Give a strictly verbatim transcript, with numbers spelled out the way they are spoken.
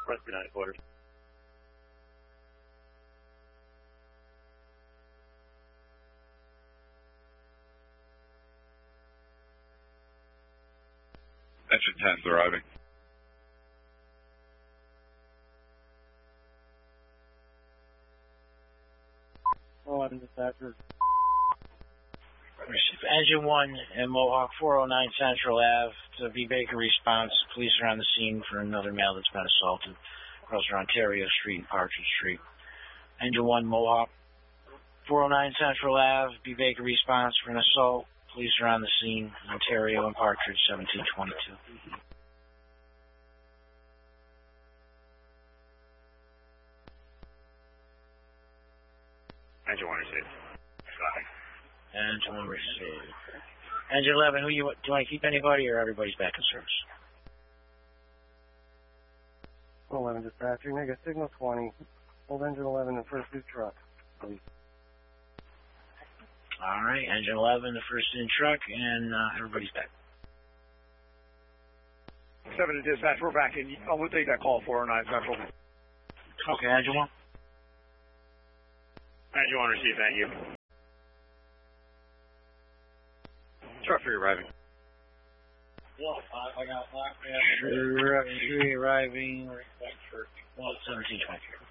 Rescue nine quarters. Engine ten's arriving. eleven dispatcher. Engine one and Mohawk four oh nine Central Ave to V Baker response. Police are on the scene for another male that's been assaulted across Ontario Street and Partridge Street. Engine one Mohawk four oh nine Central Ave, V Baker response for an assault. Police are on the scene, Ontario and Partridge, seventeen twenty-two. Engine one received. Engine one received. Engine eleven, who you do you want to keep anybody or everybody's back in service? eleven dispatcher, negative signal twenty. Hold engine eleven and first due truck, please. All right, engine eleven, the first in truck, and uh, everybody's back. seven to dispatch, we're back in. Oh, we'll take that call, four oh nine Central. Okay, engine one. Engine one received, thank you. Truck three arriving. I got locked in. Truck three arriving. seventeen twenty.